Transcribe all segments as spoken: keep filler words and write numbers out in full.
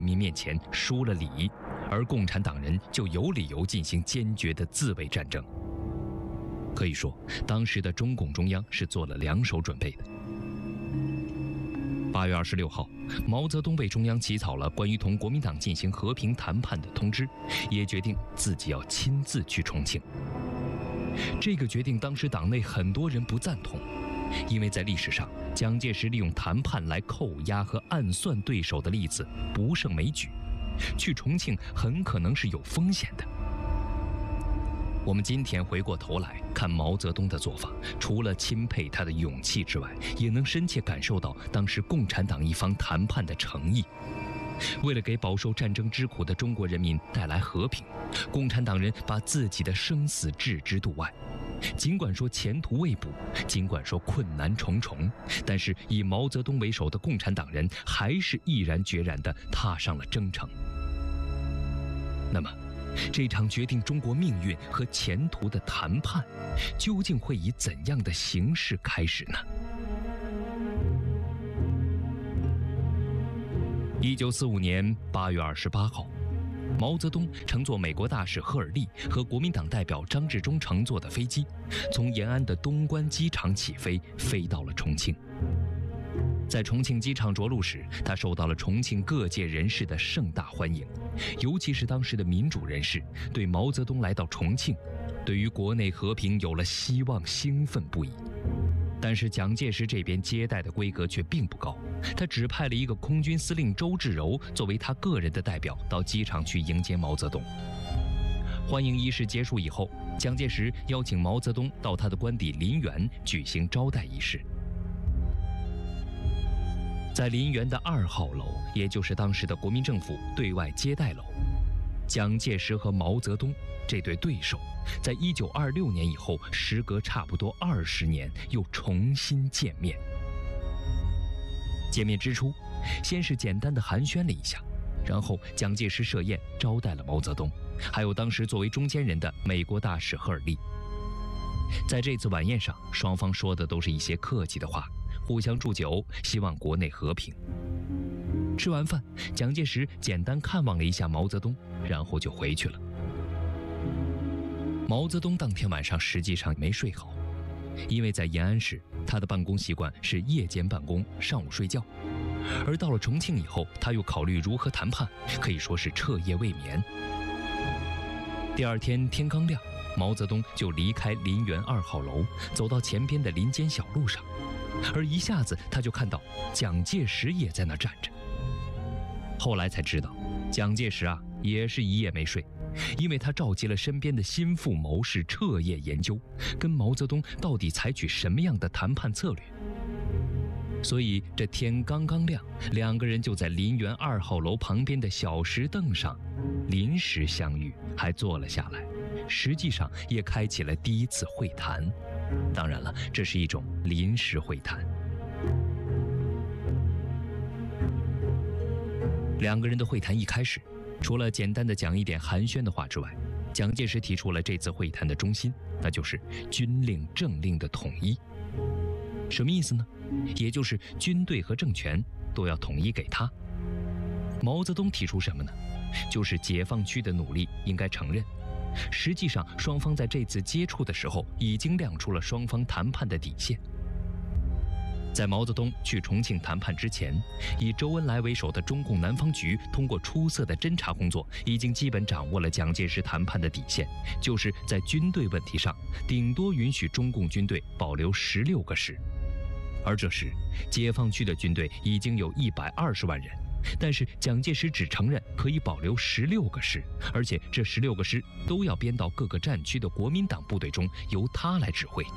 民面前输了礼，而共产党人就有理由进行坚决的自卫战争。可以说，当时的中共中央是做了两手准备的。八月二十六号，毛泽东为中央起草了关于同国民党进行和平谈判的通知，也决定自己要亲自去重庆。这个决定当时党内很多人不赞同，因为在历史上，蒋介石利用谈判来扣押和暗算对手的例子不胜枚举，去重庆很可能是有风险的。我们今天回过头来看毛泽东的做法，除了钦佩他的勇气之外，也能深切感受到当时共产党一方谈判的诚意。为了给饱受战争之苦的中国人民带来和平，共产党人把自己的生死置之度外。尽管说前途未卜，尽管说困难重重，但是以毛泽东为首的共产党人还是毅然决然地踏上了征程。那么，这场决定中国命运和前途的谈判，究竟会以怎样的形式开始呢？一九四五年八月二十八号，毛泽东乘坐美国大使赫尔利和国民党代表张治中乘坐的飞机，从延安的东关机场起飞，飞到了重庆。在重庆机场着陆时，他受到了重庆各界人士的盛大欢迎，尤其是当时的民主人士，对毛泽东来到重庆，对于国内和平有了希望，兴奋不已。但是蒋介石这边接待的规格却并不高，他只派了一个空军司令周至柔作为他个人的代表到机场去迎接毛泽东。欢迎仪式结束以后，蒋介石邀请毛泽东到他的官邸林园举行招待仪式。在林园的二号楼，也就是当时的国民政府对外接待楼，蒋介石和毛泽东这对对手，在一九二六年以后，时隔差不多二十年，又重新见面。见面之初，先是简单的寒暄了一下，然后蒋介石设宴招待了毛泽东，还有当时作为中间人的美国大使赫尔利。在这次晚宴上，双方说的都是一些客气的话，互相祝酒，希望国内和平。吃完饭，蒋介石简单看望了一下毛泽东，然后就回去了。毛泽东当天晚上实际上没睡好，因为在延安时，他的办公习惯是夜间办公，上午睡觉，而到了重庆以后，他又考虑如何谈判，可以说是彻夜未眠。第二天天刚亮，毛泽东就离开林园二号楼，走到前边的林间小路上，而一下子他就看到蒋介石也在那站着。后来才知道，蒋介石啊也是一夜没睡，因为他召集了身边的心腹谋士彻夜研究，跟毛泽东到底采取什么样的谈判策略。所以这天刚刚亮，两个人就在林园二号楼旁边的小石凳上临时相遇，还坐了下来，实际上也开启了第一次会谈。当然了，这是一种临时会谈。两个人的会谈一开始，除了简单的讲一点寒暄的话之外，蒋介石提出了这次会谈的中心，那就是军令政令的统一。什么意思呢？也就是军队和政权都要统一给他。毛泽东提出什么呢？就是解放区的努力应该承认。实际上，双方在这次接触的时候，已经亮出了双方谈判的底线。在毛泽东去重庆谈判之前，以周恩来为首的中共南方局通过出色的侦察工作，已经基本掌握了蒋介石谈判的底线，就是在军队问题上，顶多允许中共军队保留十六个师。而这时，解放区的军队已经有一百二十万人，但是蒋介石只承认可以保留十六个师，而且这十六个师都要编到各个战区的国民党部队中，由他来指挥。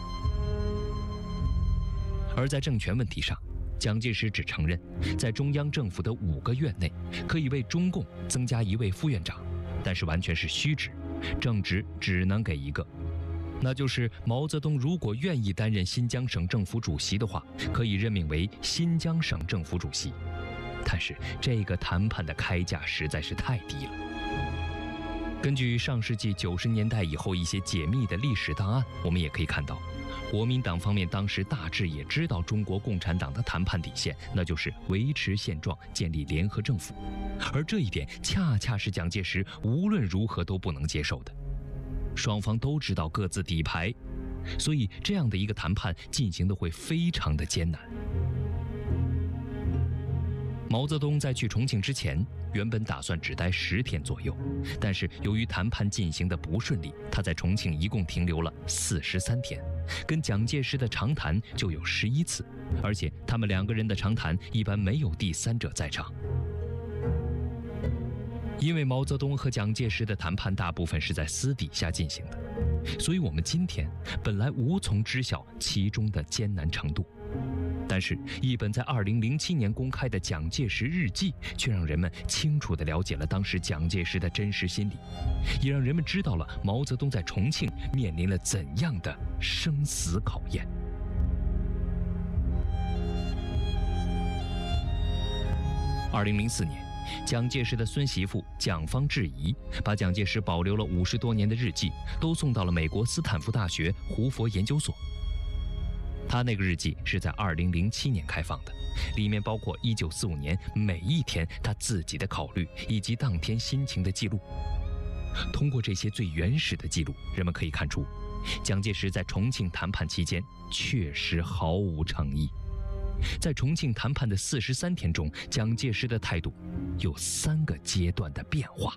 而在政权问题上，蒋介石只承认在中央政府的五个院内可以为中共增加一位副院长，但是完全是虚职，正职只能给一个。那就是毛泽东如果愿意担任新疆省政府主席的话，可以任命为新疆省政府主席。但是这个谈判的开价实在是太低了。根据上世纪九十年代以后一些解密的历史档案，我们也可以看到， 国民党方面当时大致也知道中国共产党的谈判底线，那就是维持现状，建立联合政府，而这一点恰恰是蒋介石无论如何都不能接受的。双方都知道各自底牌，所以这样的一个谈判进行的会非常的艰难。毛泽东在去重庆之前，原本打算只待十天左右，但是由于谈判进行的不顺利，他在重庆一共停留了四十三天，跟蒋介石的长谈就有十一次，而且他们两个人的长谈一般没有第三者在场。因为毛泽东和蒋介石的谈判大部分是在私底下进行的，所以我们今天本来无从知晓其中的艰难程度。但是，一本在二零零七年公开的蒋介石日记，却让人们清楚地了解了当时蒋介石的真实心理，也让人们知道了毛泽东在重庆面临了怎样的生死考验。二零零四年，蒋介石的孙媳妇蒋方智怡把蒋介石保留了五十多年的日记都送到了美国斯坦福大学胡佛研究所。他那个日记是在二零零七年开放的，里面包括一九四五年每一天他自己的考虑以及当天心情的记录。通过这些最原始的记录，人们可以看出，蒋介石在重庆谈判期间确实毫无诚意。在重庆谈判的四十三天中，蒋介石的态度有三个阶段的变化。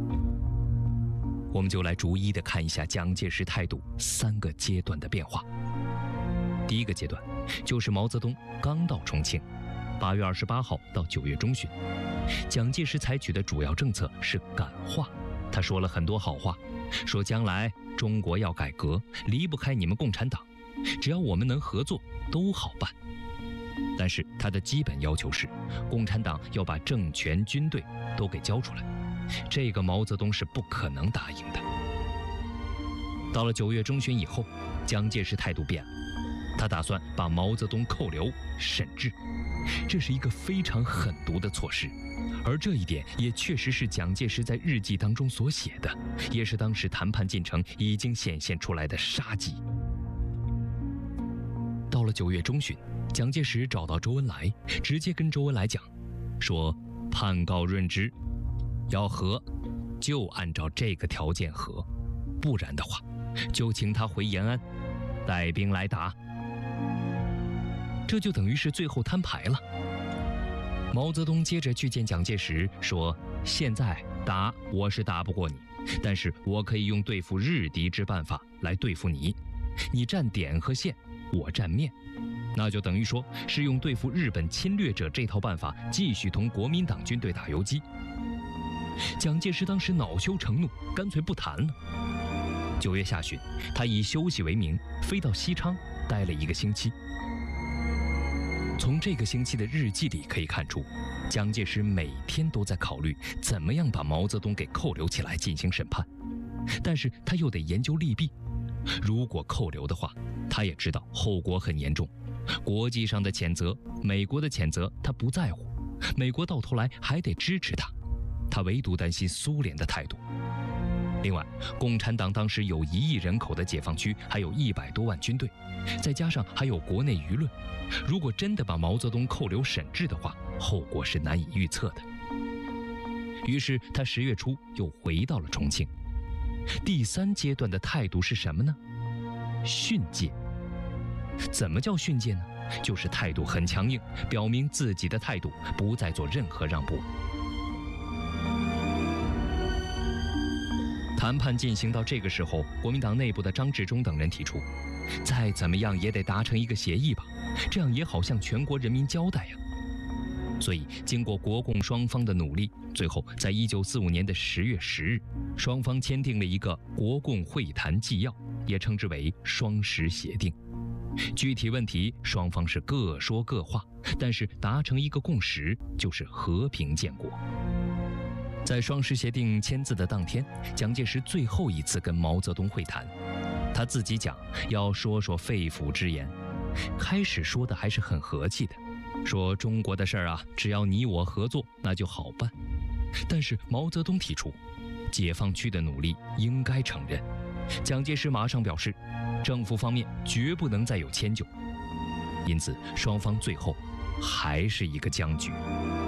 我们就来逐一的看一下蒋介石态度三个阶段的变化。第一个阶段就是毛泽东刚到重庆，八月二十八号到九月中旬，蒋介石采取的主要政策是感化。他说了很多好话，说将来中国要改革，离不开你们共产党，只要我们能合作，都好办。但是他的基本要求是，共产党要把政权、军队都给交出来，这个毛泽东是不可能答应的。到了九月中旬以后，蒋介石态度变了。他打算把毛泽东扣留审治，这是一个非常狠毒的措施，而这一点也确实是蒋介石在日记当中所写的，也是当时谈判进程已经显现出来的杀机。到了九月中旬，蒋介石找到周恩来，直接跟周恩来讲，说判告润之，要和就按照这个条件和，不然的话就请他回延安，带兵来打。这就等于是最后摊牌了。毛泽东接着去见蒋介石，说现在打我是打不过你，但是我可以用对付日敌之办法来对付你，你占点和线，我占面，那就等于说是用对付日本侵略者这套办法继续同国民党军队打游击。蒋介石当时恼羞成怒，干脆不谈了。九月下旬，他以休息为名飞到西昌待了一个星期。从这个星期的日记里可以看出，蒋介石每天都在考虑怎么样把毛泽东给扣留起来进行审判，但是他又得研究利弊。如果扣留的话，他也知道后果很严重，国际上的谴责，美国的谴责他不在乎，美国到头来还得支持他，他唯独担心苏联的态度。另外，共产党当时有一亿人口的解放区，还有一百多万军队，再加上还有国内舆论，如果真的把毛泽东扣留审治的话，后果是难以预测的。于是他十月初又回到了重庆。第三阶段的态度是什么呢？训诫。怎么叫训诫呢？就是态度很强硬，表明自己的态度，不再做任何让步。谈判进行到这个时候，国民党内部的张治中等人提出，再怎么样也得达成一个协议吧，这样也好向全国人民交代呀。所以经过国共双方的努力，最后在一九四五年的十月十日，双方签订了一个国共会谈纪要，也称之为双十协定。具体问题双方是各说各话，但是达成一个共识，就是和平建国。在双十协定签字的当天，蒋介石最后一次跟毛泽东会谈，他自己讲要说说肺腑之言，开始说的还是很和气的，说中国的事儿啊，只要你我合作，那就好办。但是毛泽东提出，解放区的努力应该承认， 蒋介石马上表示，政府方面绝不能再有迁就，因此双方最后还是一个僵局。